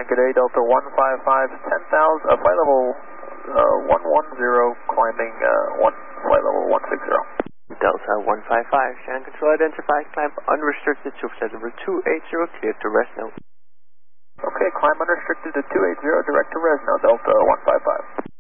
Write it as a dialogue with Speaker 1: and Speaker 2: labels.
Speaker 1: good day, Delta 155, 10,000, flight level 110, climbing flight level 160.
Speaker 2: Delta 155, Shannon Control identified, climb unrestricted to flight number 280, clear to rest now.
Speaker 1: Okay, climb unrestricted to 280, direct to Resno, Delta 155.